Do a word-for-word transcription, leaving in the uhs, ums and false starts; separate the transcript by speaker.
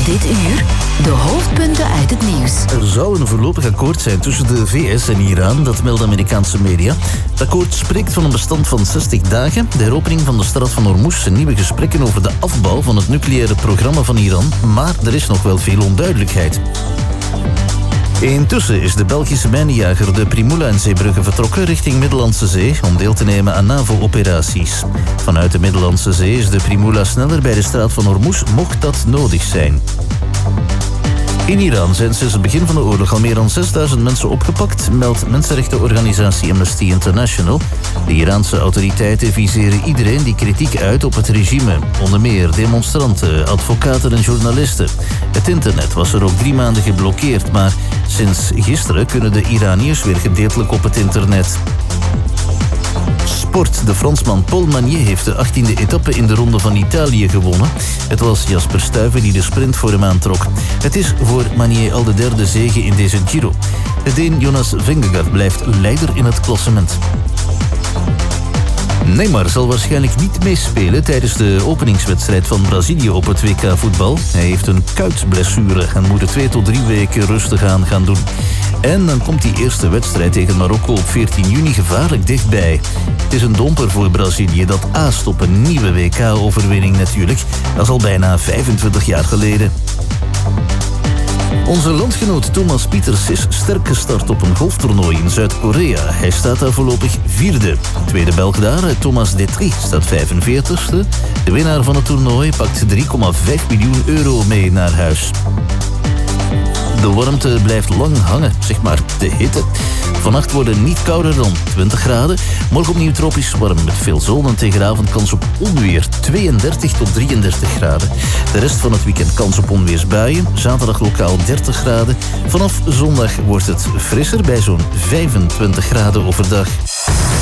Speaker 1: Dit uur de hoofdpunten uit het nieuws.
Speaker 2: Er zou een voorlopig akkoord zijn tussen de V S en Iran, dat melden Amerikaanse media. Het akkoord spreekt van een bestand van zestig dagen, de heropening van de straat van Hormuz en nieuwe gesprekken over de afbouw van het nucleaire programma van Iran. Maar er is nog wel veel onduidelijkheid. Intussen is de Belgische mijnenjager de Primula in Zeebrugge vertrokken richting Middellandse Zee om deel te nemen aan NAVO-operaties. Vanuit de Middellandse Zee is de Primula sneller bij de straat van Hormuz, mocht dat nodig zijn. In Iran zijn sinds het begin van de oorlog al meer dan zesduizend mensen opgepakt, meldt mensenrechtenorganisatie Amnesty International. De Iraanse autoriteiten viseren iedereen die kritiek uit op het regime. Onder meer demonstranten, advocaten en journalisten. Het internet was er ook drie maanden geblokkeerd, maar sinds gisteren kunnen de Iraniërs weer gedeeltelijk op het internet. Sport. De Fransman Paul Magnier heeft de achttiende etappe in de Ronde van Italië gewonnen. Het was Jasper Stuyven die de sprint voor hem aantrok. Het is voor Magnier al de derde zege in deze Giro. De Deen Jonas Vingegaard blijft leider in het klassement. Neymar zal waarschijnlijk niet meespelen tijdens de openingswedstrijd van Brazilië op het W K voetbal. Hij heeft een kuitblessure en moet er twee tot drie weken rustig aan gaan doen. En dan komt die eerste wedstrijd tegen Marokko op veertien juni gevaarlijk dichtbij. Het is een domper voor Brazilië dat aast op een nieuwe W K-overwinning natuurlijk. Dat is al bijna vijfentwintig jaar geleden. Onze landgenoot Thomas Pieters is sterk gestart op een golftoernooi in Zuid-Korea. Hij staat daar voorlopig vierde. Tweede Belg daar, Thomas Detry, staat vijfenveertigste. De winnaar van het toernooi pakt drie komma vijf miljoen euro mee naar huis. De warmte blijft lang hangen, zeg maar de hitte. Vannacht wordt het niet kouder dan twintig graden. Morgen opnieuw tropisch warm met veel zon en tegen de avond kans op onweer. tweeëndertig tot drieëndertig graden. De rest van het weekend kans op onweersbuien. Zaterdag lokaal dertig graden. Vanaf zondag wordt het frisser bij zo'n vijfentwintig graden overdag.